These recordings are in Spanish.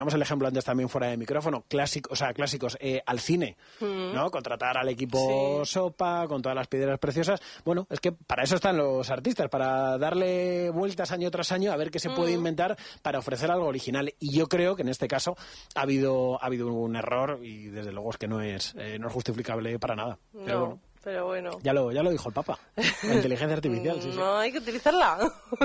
Damos el ejemplo antes también fuera de micrófono, clásicos, al cine, ¿no? Contratar al equipo Sopa con todas las piedras preciosas. Bueno, es que para eso están los artistas, para darle vueltas año tras año a ver qué se puede inventar para ofrecer algo original. Y yo creo que en este caso ha habido un error y desde luego es que no es justificable para nada. Pero bueno. Ya lo dijo el Papa. La inteligencia artificial, sí. No hay que utilizarla. No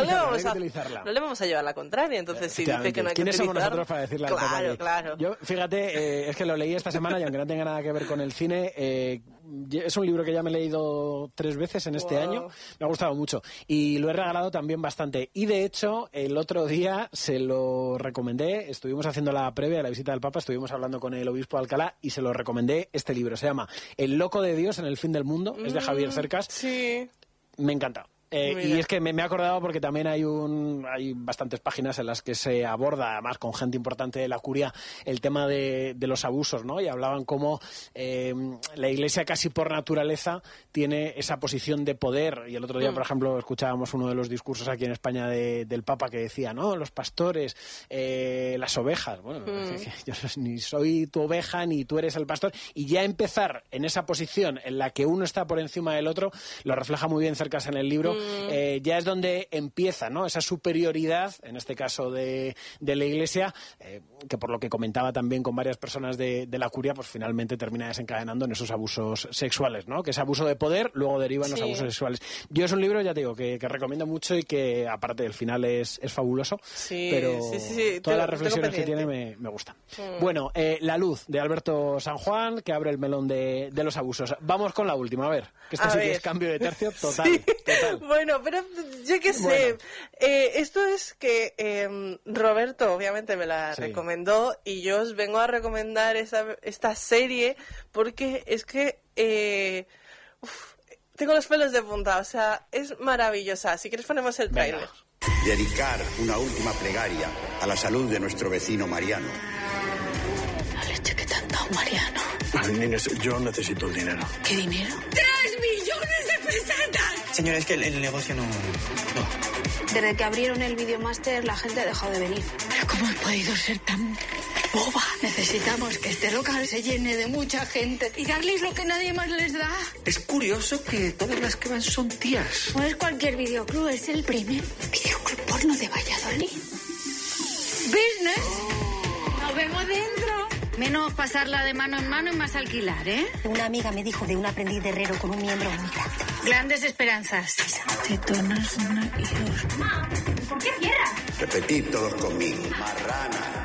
le vamos a llevar la contraria. Entonces, si dice que no hay que utilizarla. ¿Quiénes somos nosotros para decirle al Papa? Claro. Yo, fíjate, es que lo leí esta semana y aunque no tenga nada que ver con el cine, es un libro que ya me he leído 3 veces en este año. Me ha gustado mucho. Y lo he regalado también bastante. Y de hecho, el otro día se lo recomendé. Estuvimos haciendo la previa de la visita del Papa, estuvimos hablando con el obispo de Alcalá y se lo recomendé este libro. Se llama El loco de Dios en el fin del mundo. Es de Javier Cercas. Sí. Me encanta. Y es que me he acordado porque también hay bastantes páginas en las que se aborda, además con gente importante de la curia, el tema de los abusos, ¿no? Y hablaban cómo la Iglesia casi por naturaleza tiene esa posición de poder. Y el otro día, por ejemplo, escuchábamos uno de los discursos aquí en España del Papa que decía, no, los pastores, las ovejas. Bueno, yo ni soy tu oveja ni tú eres el pastor. Y ya empezar en esa posición en la que uno está por encima del otro, lo refleja muy bien Cercas en el libro. Ya es donde empieza, ¿no? Esa superioridad, en este caso de la Iglesia, que por lo que comentaba también con varias personas de la curia, pues finalmente termina desencadenando en esos abusos sexuales, ¿no? Que ese abuso de poder luego deriva en los abusos sexuales. Yo es un libro, ya te digo, que recomiendo mucho y que aparte del final es fabuloso, pero todas las reflexiones que tiene me gustan. Bueno, La luz, de Alberto San Juan, que abre el melón de los abusos. Vamos con la última, a ver, que esta sí que es cambio de tercio total. Bueno, pero yo qué sé. Esto es que Roberto obviamente me la recomendó y yo os vengo a recomendar esta serie porque es que tengo los pelos de punta, o sea, es maravillosa. Si quieres ponemos el tráiler. Dedicar una última plegaria a la salud de nuestro vecino Mariano. La leche que te han dado, Mariano. Ay, nenes, yo necesito el dinero. ¿Qué dinero? ¡3 millones de pesetas! Señora, es que el negocio no. Desde que abrieron el Videomaster, la gente ha dejado de venir. ¿Pero cómo he podido ser tan boba? Necesitamos que este local se llene de mucha gente y darles lo que nadie más les da. Es curioso que todas las que van son tías. No es cualquier videoclub, es el primer videoclub porno de Valladolid. ¡Business! ¡Nos vemos dentro! Menos pasarla de mano en mano y más alquilar, ¿eh? Una amiga me dijo de un aprendiz de herrero con un miembro muy grande. Grandes esperanzas. Tetonas, una y dos. ¿Por qué cierras? Repetid todos conmigo. Marrana.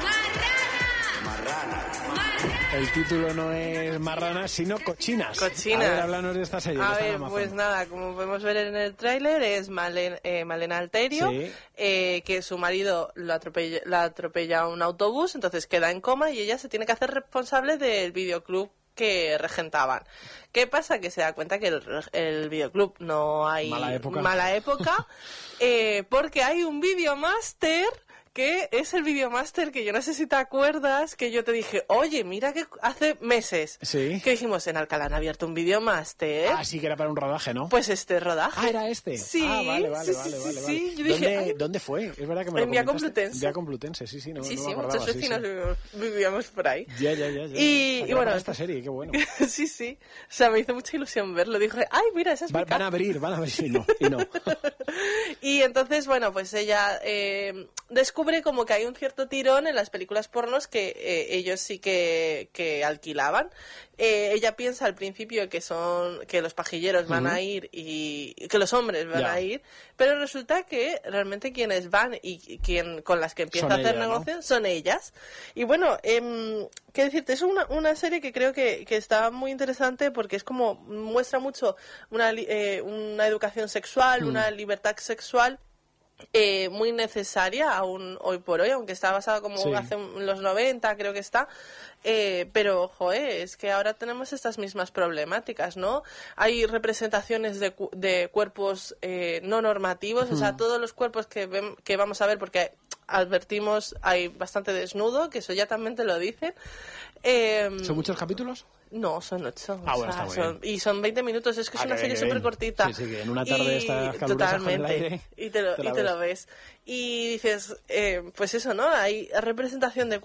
El título no es Marranas, sino Cochinas. A ver, háblanos de esta serie. A ver, pues nada, como podemos ver en el tráiler, es Malena Alterio, que su marido la atropella a un autobús, entonces queda en coma y ella se tiene que hacer responsable del videoclub que regentaban. ¿Qué pasa? Que se da cuenta que el videoclub no hay mala época porque hay un Videomaster que es el Videomaster que yo no sé si te acuerdas que yo te dije, oye, mira que hace meses que dijimos en Alcalá han abierto un Videomaster. Ah, sí, que era para un rodaje, ¿no? Pues este rodaje. Ah, era este. Sí. Ah, vale. Yo dije, ¿Dónde fue? Es verdad que me lo en Vía Complutense. Vía Complutense, sí, no me acordaba, muchos vecinos vivíamos por ahí. Ya. Y bueno, esta serie, qué bueno. sí. O sea, me hizo mucha ilusión verlo. Dije, ay, mira, esa es mi van a abrir, y no. Y entonces, bueno, pues ella descubre como que hay un cierto tirón en las películas pornos que ellos sí que alquilaban. Ella piensa al principio que los pajilleros van a ir y que los hombres van a ir, pero resulta que realmente quienes van y con las que empieza a hacer negocios son ellas. Y bueno, qué decirte, es una serie que creo que está muy interesante porque es como muestra mucho una educación sexual, una libertad sexual muy necesaria aún hoy por hoy, aunque está basada como hace los 90, creo que está, pero ojo, es que ahora tenemos estas mismas problemáticas, ¿no? Hay representaciones de cuerpos no normativos, o sea, todos los cuerpos que vamos a ver, porque advertimos, hay bastante desnudo, que eso ya también te lo dicen. ¿Son muchos capítulos? No, son 8. Bueno, está muy bien. Y son 20 minutos, es que es una serie súper cortita. Sí, que en una tarde estas calurosas totalmente, con el aire, y te lo ves. Y dices, pues eso, ¿no? Hay representación de